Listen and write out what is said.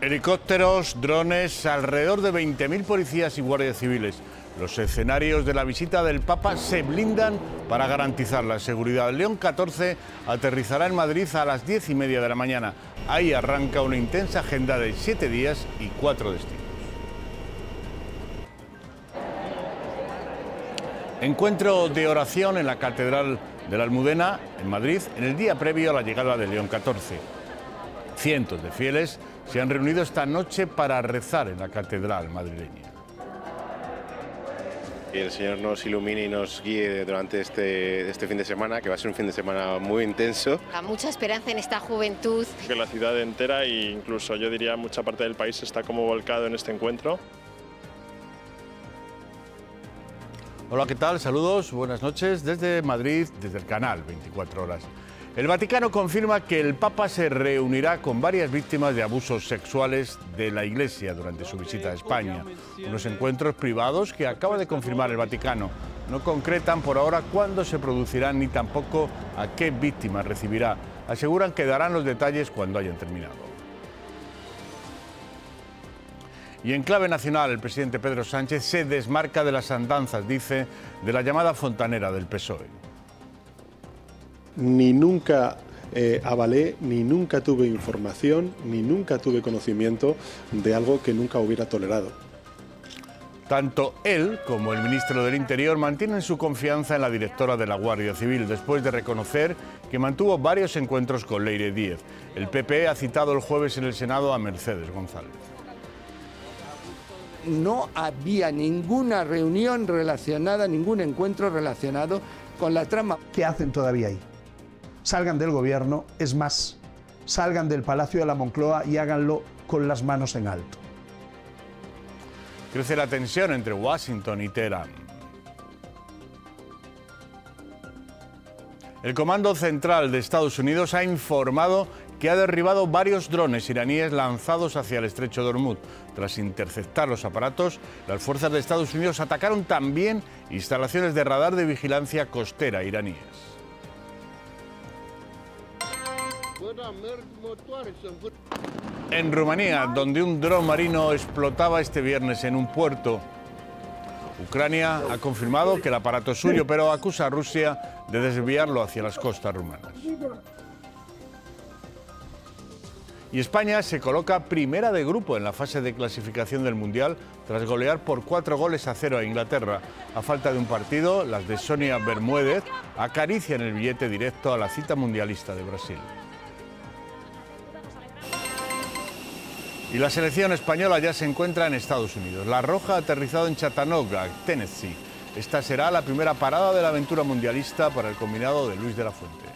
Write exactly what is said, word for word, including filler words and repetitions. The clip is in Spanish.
Helicópteros, drones, alrededor de veinte mil policías y guardias civiles. Los escenarios de la visita del Papa se blindan para garantizar la seguridad. El León catorce aterrizará en Madrid a las diez y media de la mañana. Ahí arranca una intensa agenda de siete días y cuatro destinos. Encuentro de oración en la Catedral de la Almudena, en Madrid, en el día previo a la llegada del León catorce. Cientos de fieles se han reunido esta noche para rezar en la catedral madrileña. Que el Señor nos ilumine y nos guíe durante este, este fin de semana, que va a ser un fin de semana muy intenso. Mucha esperanza en esta juventud. Que la ciudad entera e incluso yo diría mucha parte del país está como volcado en este encuentro. Hola, ¿qué tal? Saludos, buenas noches desde Madrid, desde el canal veinticuatro horas. El Vaticano confirma que el Papa se reunirá con varias víctimas de abusos sexuales de la Iglesia durante su visita a España. Unos encuentros privados que acaba de confirmar el Vaticano. No concretan por ahora cuándo se producirán ni tampoco a qué víctimas recibirá. Aseguran que darán los detalles cuando hayan terminado. Y en clave nacional, el presidente Pedro Sánchez se desmarca de las andanzas, dice, de la llamada fontanera del P S O E. Ni nunca eh, avalé, ni nunca tuve información, ni nunca tuve conocimiento de algo que nunca hubiera tolerado. Tanto él como el ministro del Interior mantienen su confianza en la directora de la Guardia Civil, después de reconocer que mantuvo varios encuentros con Leire Díez. El P P ha citado el jueves en el Senado a Mercedes González. No había ninguna reunión relacionada, ningún encuentro relacionado con la trama. ¿Qué hacen todavía ahí? Salgan del gobierno, es más, salgan del Palacio de la Moncloa y háganlo con las manos en alto. Crece la tensión entre Washington y Teherán. El Comando Central de Estados Unidos ha informado que ha derribado varios drones iraníes lanzados hacia el estrecho de Hormuz. Tras interceptar los aparatos, las fuerzas de Estados Unidos atacaron también instalaciones de radar de vigilancia costera iraníes. En Rumanía, donde un dron marino explotaba este viernes en un puerto, Ucrania ha confirmado que el aparato es suyo, pero acusa a Rusia de desviarlo hacia las costas rumanas. Y España se coloca primera de grupo en la fase de clasificación del Mundial tras golear por cuatro goles a cero a Inglaterra. A falta de un partido, las de Sonia Bermúdez acarician el billete directo a la cita mundialista de Brasil. Y la selección española ya se encuentra en Estados Unidos. La Roja ha aterrizado en Chattanooga, Tennessee. Esta será la primera parada de la aventura mundialista para el combinado de Luis de la Fuente.